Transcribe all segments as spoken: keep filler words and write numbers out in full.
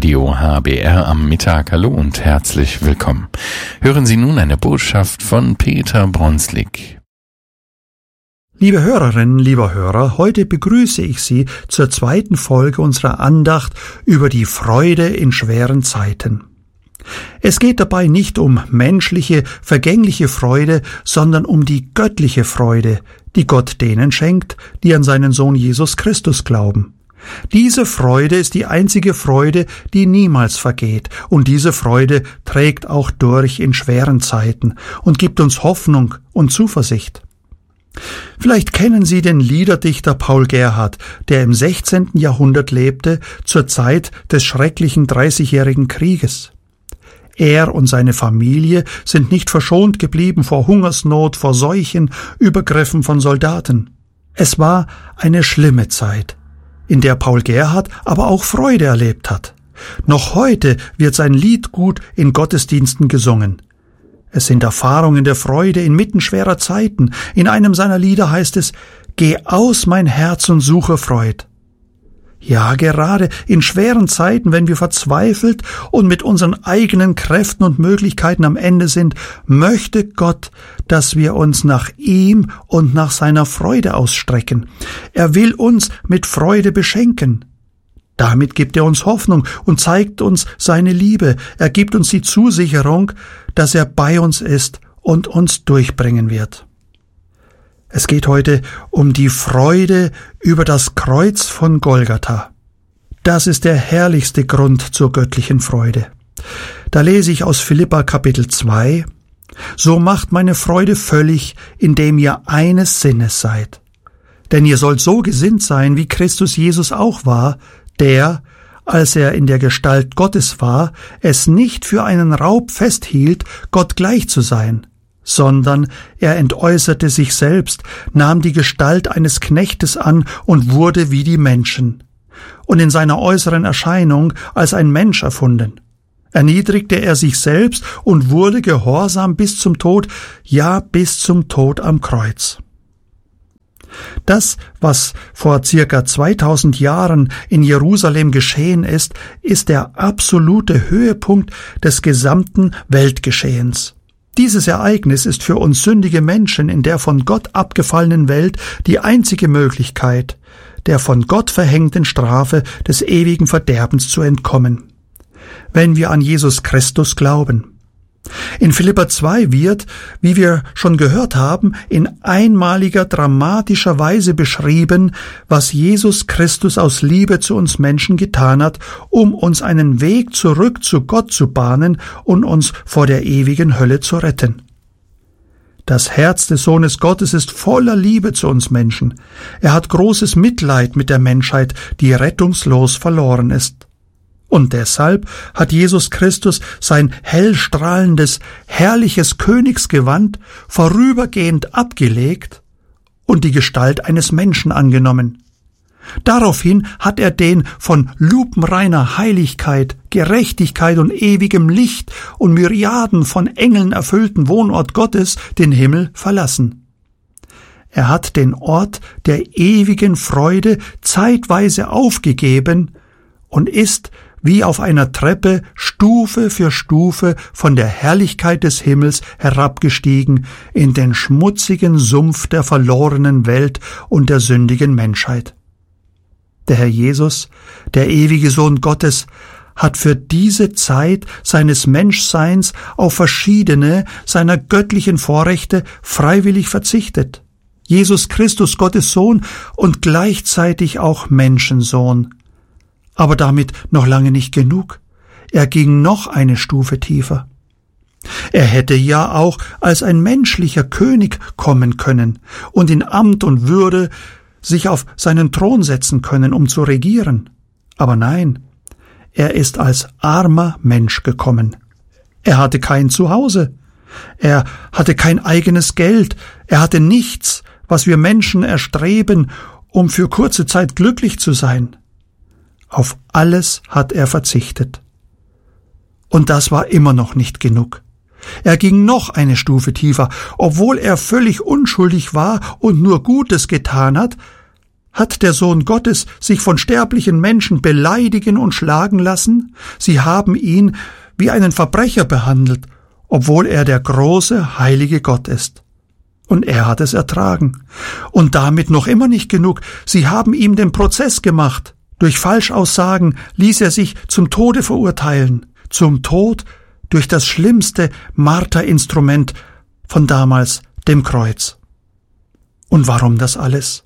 Radio H B R am Mittag. Hallo und herzlich willkommen. Hören Sie nun eine Botschaft von Peter Bronslik. Liebe Hörerinnen, lieber Hörer, heute begrüße ich Sie zur zweiten Folge unserer Andacht über die Freude in schweren Zeiten. Es geht dabei nicht um menschliche, vergängliche Freude, sondern um die göttliche Freude, die Gott denen schenkt, die an seinen Sohn Jesus Christus glauben. Diese Freude ist die einzige Freude, die niemals vergeht, und diese Freude trägt auch durch in schweren Zeiten und gibt uns Hoffnung und Zuversicht. Vielleicht kennen Sie den Liederdichter Paul Gerhardt, der im sechzehnten Jahrhundert lebte, zur Zeit des schrecklichen Dreißigjährigen Krieges. Er und seine Familie sind nicht verschont geblieben vor Hungersnot, vor Seuchen, Übergriffen von Soldaten. Es war eine schlimme Zeit, in der Paul Gerhardt aber auch Freude erlebt hat. Noch heute wird sein Lied gut in Gottesdiensten gesungen. Es sind Erfahrungen der Freude inmitten schwerer Zeiten. In einem seiner Lieder heißt es: »Geh aus, mein Herz, und suche Freud.« Ja, gerade in schweren Zeiten, wenn wir verzweifelt und mit unseren eigenen Kräften und Möglichkeiten am Ende sind, möchte Gott, dass wir uns nach ihm und nach seiner Freude ausstrecken. Er will uns mit Freude beschenken. Damit gibt er uns Hoffnung und zeigt uns seine Liebe. Er gibt uns die Zusicherung, dass er bei uns ist und uns durchbringen wird. Es geht heute um die Freude über das Kreuz von Golgatha. Das ist der herrlichste Grund zur göttlichen Freude. Da lese ich aus Philipper Kapitel zwei: »So macht meine Freude völlig, indem ihr eines Sinnes seid. Denn ihr sollt so gesinnt sein, wie Christus Jesus auch war, der, als er in der Gestalt Gottes war, es nicht für einen Raub festhielt, Gott gleich zu sein, sondern er entäußerte sich selbst, nahm die Gestalt eines Knechtes an und wurde wie die Menschen, und in seiner äußeren Erscheinung als ein Mensch erfunden. Erniedrigte er sich selbst und wurde gehorsam bis zum Tod, ja, bis zum Tod am Kreuz.« Das, was vor circa zweitausend Jahren in Jerusalem geschehen ist, ist der absolute Höhepunkt des gesamten Weltgeschehens. Dieses Ereignis ist für uns sündige Menschen in der von Gott abgefallenen Welt die einzige Möglichkeit, der von Gott verhängten Strafe des ewigen Verderbens zu entkommen, wenn wir an Jesus Christus glauben. In Philipper zwei wird, wie wir schon gehört haben, in einmaliger dramatischer Weise beschrieben, was Jesus Christus aus Liebe zu uns Menschen getan hat, um uns einen Weg zurück zu Gott zu bahnen und uns vor der ewigen Hölle zu retten. Das Herz des Sohnes Gottes ist voller Liebe zu uns Menschen. Er hat großes Mitleid mit der Menschheit, die rettungslos verloren ist. Und deshalb hat Jesus Christus sein hellstrahlendes, herrliches Königsgewand vorübergehend abgelegt und die Gestalt eines Menschen angenommen. Daraufhin hat er den von lupenreiner Heiligkeit, Gerechtigkeit und ewigem Licht und Myriaden von Engeln erfüllten Wohnort Gottes, den Himmel, verlassen. Er hat den Ort der ewigen Freude zeitweise aufgegeben und ist wie auf einer Treppe Stufe für Stufe von der Herrlichkeit des Himmels herabgestiegen in den schmutzigen Sumpf der verlorenen Welt und der sündigen Menschheit. Der Herr Jesus, der ewige Sohn Gottes, hat für diese Zeit seines Menschseins auf verschiedene seiner göttlichen Vorrechte freiwillig verzichtet. Jesus Christus, Gottes Sohn und gleichzeitig auch Menschensohn. Aber damit noch lange nicht genug. Er ging noch eine Stufe tiefer. Er hätte ja auch als ein menschlicher König kommen können und in Amt und Würde sich auf seinen Thron setzen können, um zu regieren. Aber nein, er ist als armer Mensch gekommen. Er hatte kein Zuhause. Er hatte kein eigenes Geld. Er hatte nichts, was wir Menschen erstreben, um für kurze Zeit glücklich zu sein. Auf alles hat er verzichtet. Und das war immer noch nicht genug. Er ging noch eine Stufe tiefer. Obwohl er völlig unschuldig war und nur Gutes getan hat, Hat der Sohn Gottes sich von sterblichen Menschen beleidigen und schlagen lassen? Sie haben ihn wie einen Verbrecher behandelt, obwohl er der große, heilige Gott ist. Und er hat es ertragen. Und damit noch immer nicht genug. Sie haben ihm den Prozess gemacht. Durch Falschaussagen ließ er sich zum Tode verurteilen. Zum Tod durch das schlimmste Marterinstrument von damals, dem Kreuz. Und warum das alles?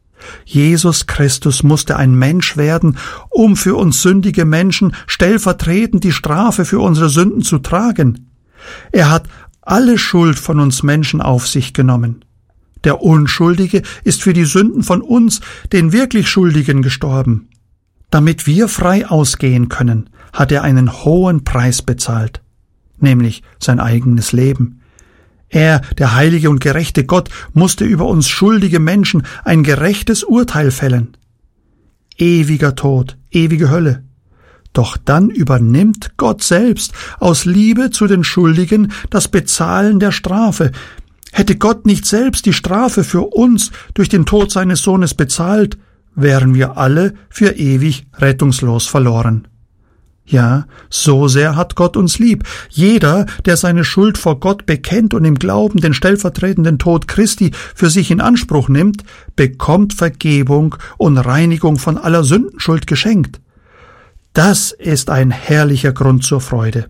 Jesus Christus musste ein Mensch werden, um für uns sündige Menschen stellvertretend die Strafe für unsere Sünden zu tragen. Er hat alle Schuld von uns Menschen auf sich genommen. Der Unschuldige ist für die Sünden von uns, den wirklich Schuldigen, gestorben. Damit wir frei ausgehen können, hat er einen hohen Preis bezahlt, nämlich sein eigenes Leben. Er, der heilige und gerechte Gott, musste über uns schuldige Menschen ein gerechtes Urteil fällen. Ewiger Tod, ewige Hölle. Doch dann übernimmt Gott selbst aus Liebe zu den Schuldigen das Bezahlen der Strafe. Hätte Gott nicht selbst die Strafe für uns durch den Tod seines Sohnes bezahlt, wären wir alle für ewig rettungslos verloren. Ja, so sehr hat Gott uns lieb. Jeder, der seine Schuld vor Gott bekennt und im Glauben den stellvertretenden Tod Christi für sich in Anspruch nimmt, bekommt Vergebung und Reinigung von aller Sündenschuld geschenkt. Das ist ein herrlicher Grund zur Freude.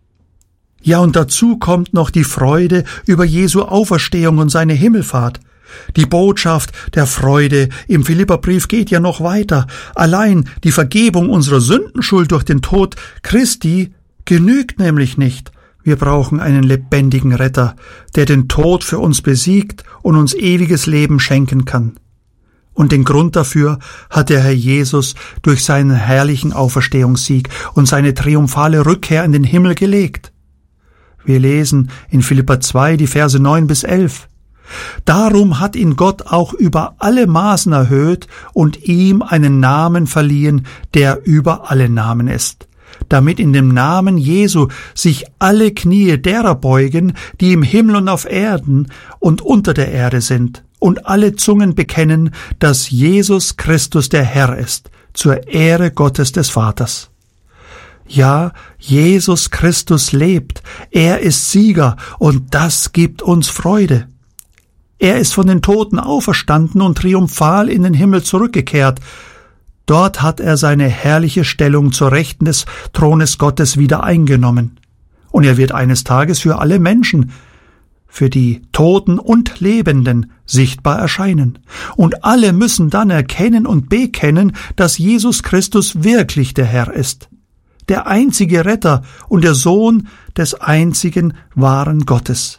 Ja, und dazu kommt noch die Freude über Jesu Auferstehung und seine Himmelfahrt. Die Botschaft der Freude im Philipperbrief geht ja noch weiter. Allein die Vergebung unserer Sündenschuld durch den Tod Christi genügt nämlich nicht. Wir brauchen einen lebendigen Retter, der den Tod für uns besiegt und uns ewiges Leben schenken kann. Und den Grund dafür hat der Herr Jesus durch seinen herrlichen Auferstehungssieg und seine triumphale Rückkehr in den Himmel gelegt. Wir lesen in Philipper zwei die Verse neun bis elf. Darum hat ihn Gott auch über alle Maßen erhöht und ihm einen Namen verliehen, der über alle Namen ist, damit in dem Namen Jesu sich alle Knie derer beugen, die im Himmel und auf Erden und unter der Erde sind, und alle Zungen bekennen, dass Jesus Christus der Herr ist, zur Ehre Gottes des Vaters. Ja, Jesus Christus lebt, er ist Sieger, und das gibt uns Freude. Er ist von den Toten auferstanden und triumphal in den Himmel zurückgekehrt. Dort hat er seine herrliche Stellung zur Rechten des Thrones Gottes wieder eingenommen. Und er wird eines Tages für alle Menschen, für die Toten und Lebenden, sichtbar erscheinen. Und alle müssen dann erkennen und bekennen, dass Jesus Christus wirklich der Herr ist, der einzige Retter und der Sohn des einzigen wahren Gottes.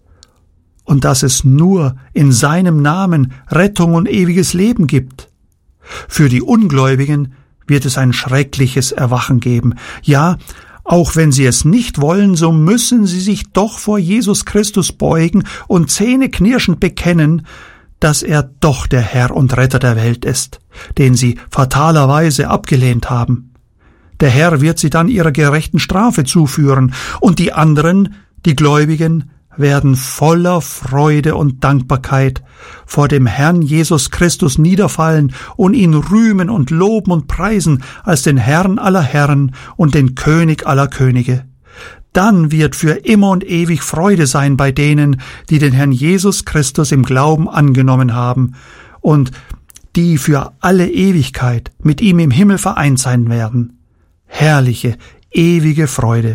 Und dass es nur in seinem Namen Rettung und ewiges Leben gibt. Für die Ungläubigen wird es ein schreckliches Erwachen geben. Ja, auch wenn sie es nicht wollen, so müssen sie sich doch vor Jesus Christus beugen und zähneknirschend bekennen, dass er doch der Herr und Retter der Welt ist, den sie fatalerweise abgelehnt haben. Der Herr wird sie dann ihrer gerechten Strafe zuführen, und die anderen, die Gläubigen, werden voller Freude und Dankbarkeit vor dem Herrn Jesus Christus niederfallen und ihn rühmen und loben und preisen als den Herrn aller Herren und den König aller Könige. Dann wird für immer und ewig Freude sein bei denen, die den Herrn Jesus Christus im Glauben angenommen haben und die für alle Ewigkeit mit ihm im Himmel vereint sein werden. Herrliche, ewige Freude.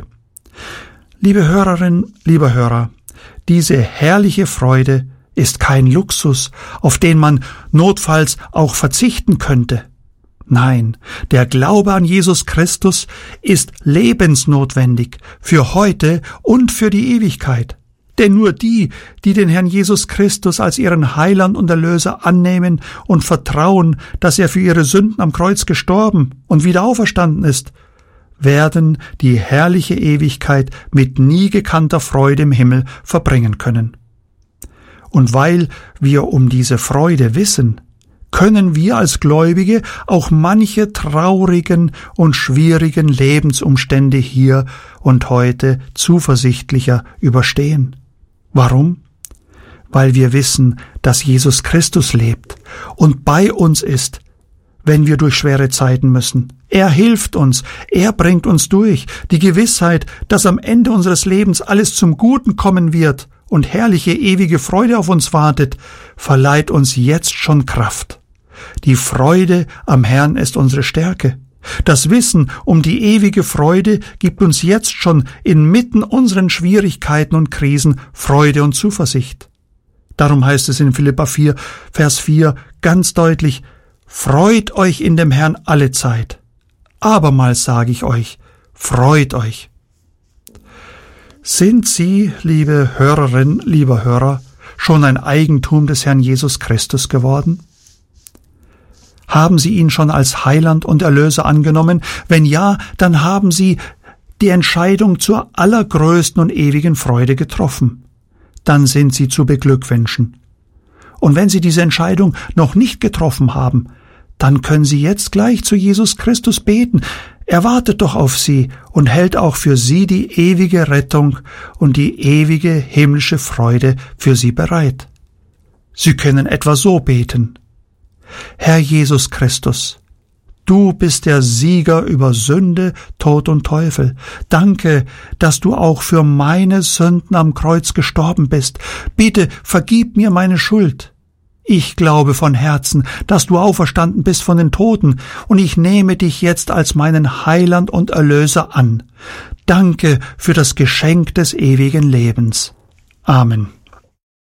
Liebe Hörerinnen, lieber Hörer, diese herrliche Freude ist kein Luxus, auf den man notfalls auch verzichten könnte. Nein, der Glaube an Jesus Christus ist lebensnotwendig für heute und für die Ewigkeit. Denn nur die, die den Herrn Jesus Christus als ihren Heiland und Erlöser annehmen und vertrauen, dass er für ihre Sünden am Kreuz gestorben und wieder auferstanden ist, werden die herrliche Ewigkeit mit nie gekannter Freude im Himmel verbringen können. Und weil wir um diese Freude wissen, können wir als Gläubige auch manche traurigen und schwierigen Lebensumstände hier und heute zuversichtlicher überstehen. Warum? weil wir wissen, dass Jesus Christus lebt und bei uns ist, wenn wir durch schwere Zeiten müssen. Er hilft uns, er bringt uns durch. Die Gewissheit, dass am Ende unseres Lebens alles zum Guten kommen wird und herrliche ewige Freude auf uns wartet, verleiht uns jetzt schon Kraft. Die Freude am Herrn ist unsere Stärke. Das Wissen um die ewige Freude gibt uns jetzt schon inmitten unseren Schwierigkeiten und Krisen Freude und Zuversicht. Darum heißt es in Philipper vier, Vers vier ganz deutlich: Freut euch in dem Herrn alle Zeit. Abermals sage ich euch, freut euch. Sind Sie, liebe Hörerin, lieber Hörer, schon ein Eigentum des Herrn Jesus Christus geworden? Haben Sie ihn schon als Heiland und Erlöser angenommen? Wenn ja, dann haben Sie die Entscheidung zur allergrößten und ewigen Freude getroffen. Dann sind Sie zu beglückwünschen. Und wenn Sie diese Entscheidung noch nicht getroffen haben, dann können Sie jetzt gleich zu Jesus Christus beten. Er wartet doch auf Sie und hält auch für Sie die ewige Rettung und die ewige himmlische Freude für Sie bereit. Sie können etwa so beten: Herr Jesus Christus, du bist der Sieger über Sünde, Tod und Teufel. Danke, dass du auch für meine Sünden am Kreuz gestorben bist. Bitte vergib mir meine Schuld. Ich glaube von Herzen, dass du auferstanden bist von den Toten, und ich nehme dich jetzt als meinen Heiland und Erlöser an. Danke für das Geschenk des ewigen Lebens. Amen.